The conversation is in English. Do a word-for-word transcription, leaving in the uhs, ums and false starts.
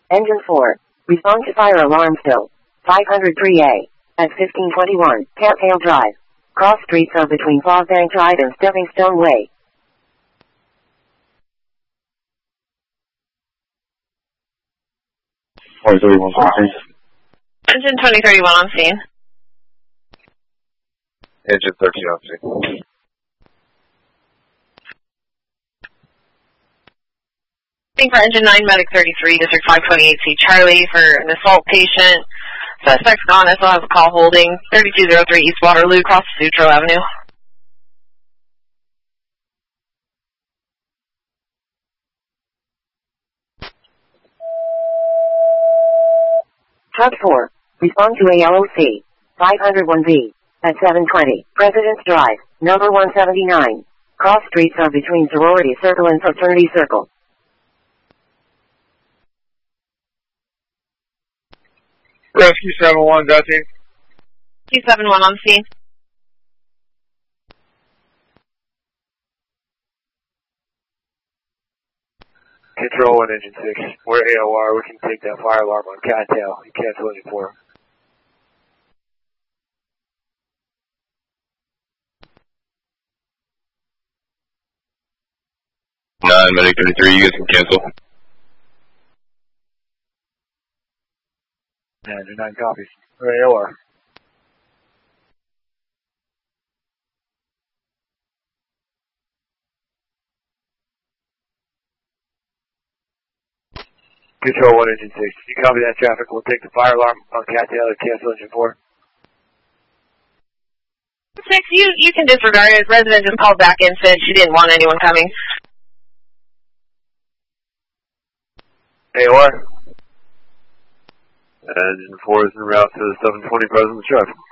Engine four. Respond to fire alarm still. five hundred three A. At fifteen twenty-one, Cattail Drive. Cross streets are between Fawbank Drive and Stepping Stone Way. twenty thirty-one, Engine twenty thirty-one on scene. Engine thirteen on scene. For Engine nine, Medic thirty-three, District five twenty-eight C Charlie for an assault patient. Suspect's gone, as well as a call holding thirty-two oh three East Waterloo, across Sutro Avenue. Hub four. Respond to A L O C. five oh one B. At seven twenty, President's Drive, number one seventy-nine. Cross streets are between Sorority Circle and Fraternity Circle. Rescue seven one, got you. Q seven one on scene. Control one, Engine six. We're A O R. We can take that fire alarm on Cattail. You cancel Engine four. nine, Medic thirty-three, you guys can cancel. Engine nine copies. We're A O R. Control one, Engine six. You copy that traffic. We'll take the fire alarm on Cattail and cancel Engine four. Six, you, you can disregard it. Resident just called back and said she didn't want anyone coming. A O R. Engine four is en route to the seven twenty President's Drive.